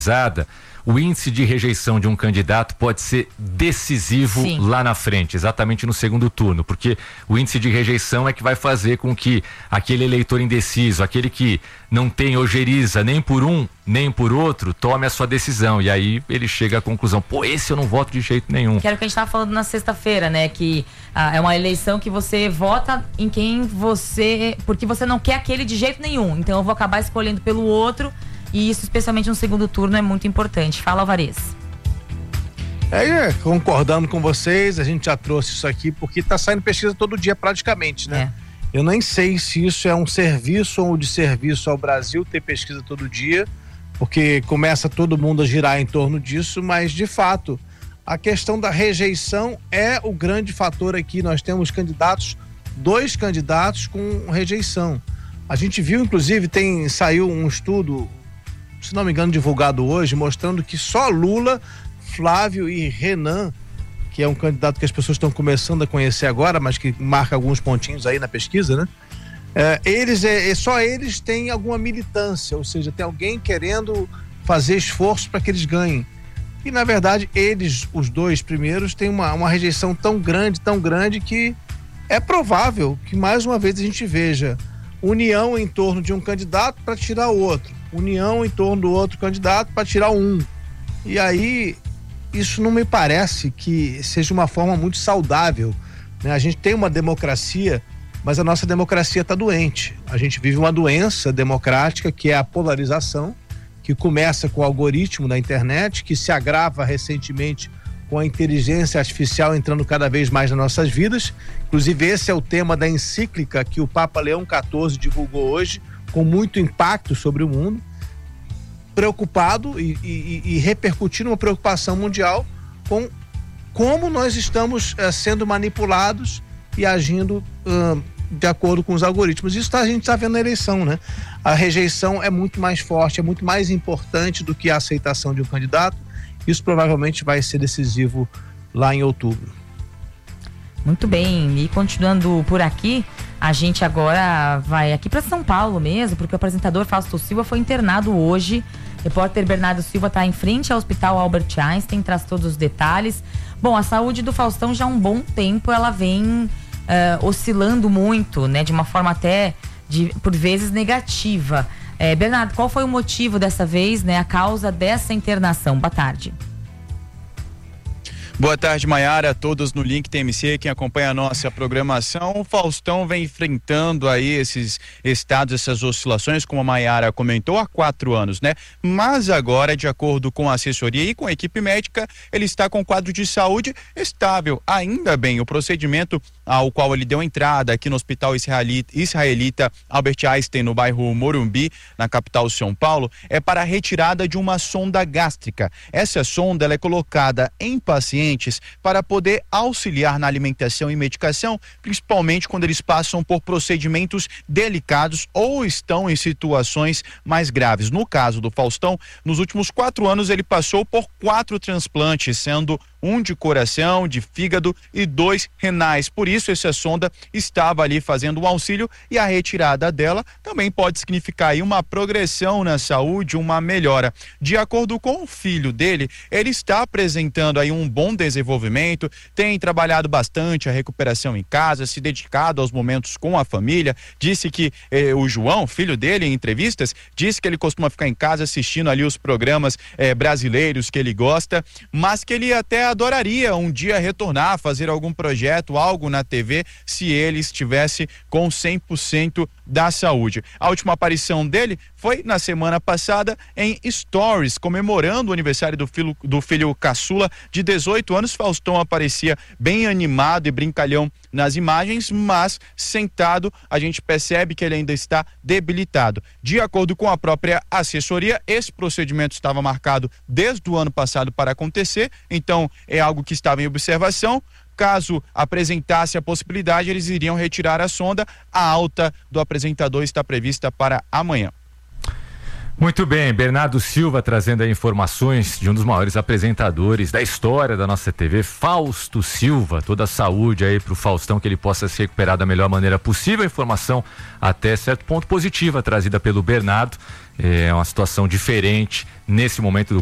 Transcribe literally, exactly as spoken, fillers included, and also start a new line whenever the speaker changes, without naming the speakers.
o índice de rejeição de um candidato pode ser decisivo Sim. lá na frente, exatamente no segundo turno, porque o índice de rejeição é que vai fazer com que aquele eleitor indeciso, aquele que não tem ojeriza nem por um, nem por outro, tome a sua decisão, e aí ele chega à conclusão, pô, esse eu não voto de jeito nenhum.
Que era o que a gente estava falando na sexta-feira, né, que ah, é uma eleição que você vota em quem você, porque você não quer aquele de jeito nenhum, então eu vou acabar escolhendo pelo outro. E isso, especialmente no segundo turno, é muito importante. Fala, Alvarez.
É, concordando com vocês, a gente já trouxe isso aqui, porque tá saindo pesquisa todo dia praticamente, né? É. Eu nem sei se isso é um serviço ou de serviço ao Brasil, ter pesquisa todo dia, porque começa todo mundo a girar em torno disso, mas de fato, a questão da rejeição é o grande fator aqui. Nós temos candidatos, dois candidatos com rejeição. A gente viu, inclusive, tem, saiu um estudo, se não me engano, divulgado hoje, mostrando que só Lula, Flávio e Renan, que é um candidato que as pessoas estão começando a conhecer agora, mas que marca alguns pontinhos aí na pesquisa, né? É, eles, é, é, só eles têm alguma militância, ou seja, tem alguém querendo fazer esforço para que eles ganhem. E, na verdade, eles, os dois primeiros, têm uma, uma rejeição tão grande, tão grande, que é provável que, mais uma vez, a gente veja união em torno de um candidato para tirar o outro. União em torno do outro candidato para tirar um. E aí, isso não me parece que seja uma forma muito saudável, né? A gente tem uma democracia, mas a nossa democracia está doente. A gente vive uma doença democrática, que é a polarização, que começa com o algoritmo da internet, que se agrava recentemente com a inteligência artificial entrando cada vez mais nas nossas vidas. Inclusive, esse é o tema da encíclica que o Papa Leão quatorze divulgou hoje, com muito impacto sobre o mundo, preocupado e, e, e repercutindo uma preocupação mundial com como nós estamos uh, sendo manipulados e agindo uh, de acordo com os algoritmos. Isso tá, a gente está vendo na eleição, né? A rejeição é muito mais forte, é muito mais importante do que a aceitação de um candidato. Isso provavelmente vai ser decisivo lá em outubro.
Muito bem, e continuando por aqui, a gente agora vai aqui para São Paulo mesmo, porque o apresentador Fausto Silva foi internado hoje. O repórter Bernardo Silva está em frente ao Hospital Albert Einstein, traz todos os detalhes. Bom, a saúde do Faustão já há um bom tempo, ela vem uh, oscilando muito, né, de uma forma até, de, por vezes, negativa. É, Bernardo, qual foi o motivo dessa vez, né, a causa dessa internação? Boa tarde.
Boa tarde, Maiara, a todos no Link T M C, quem acompanha a nossa programação. O Faustão vem enfrentando aí esses estados, essas oscilações, como a Maiara comentou, há quatro anos, né? Mas agora, de acordo com a assessoria e com a equipe médica, ele está com quadro de saúde estável. Ainda bem, o procedimento ao qual ele deu entrada aqui no Hospital Israelita, Israelita Albert Einstein, no bairro Morumbi, na capital de São Paulo, é para a retirada de uma sonda gástrica. Essa sonda ela é colocada em pacientes para poder auxiliar na alimentação e medicação, principalmente quando eles passam por procedimentos delicados ou estão em situações mais graves. No caso do Faustão, nos últimos quatro anos ele passou por quatro transplantes, sendo um de coração, de fígado e dois renais. Por isso, essa sonda estava ali fazendo o auxílio, e a retirada dela também pode significar aí uma progressão na saúde, uma melhora. De acordo com o filho dele, ele está apresentando aí um bom desenvolvimento, tem trabalhado bastante a recuperação em casa, se dedicado aos momentos com a família. Disse que eh, o João, filho dele, em entrevistas, disse que ele costuma ficar em casa assistindo ali os programas eh, brasileiros que ele gosta, mas que ele até adoraria um dia retornar, fazer algum projeto, algo na T V, se ele estivesse com cem por cento da saúde. A última aparição dele foi na semana passada em Stories, comemorando o aniversário do filho, do filho caçula de dezoito anos. Faustão aparecia bem animado e brincalhão nas imagens, mas sentado a gente percebe que ele ainda está debilitado. De acordo com a própria assessoria, esse procedimento estava marcado desde o ano passado para acontecer, então é algo que estava em observação. Caso apresentasse a possibilidade, eles iriam retirar a sonda. A alta do apresentador está prevista para amanhã.
Muito bem, Bernardo Silva trazendo aí informações de um dos maiores apresentadores da história da nossa T V, Fausto Silva. Toda a saúde aí pro Faustão, que ele possa se recuperar da melhor maneira possível. Informação até certo ponto positiva trazida pelo Bernardo. É uma situação diferente nesse momento do